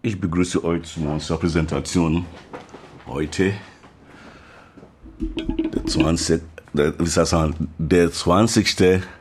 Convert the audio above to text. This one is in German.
Ich begrüße euch zu unserer Präsentation heute, der 20.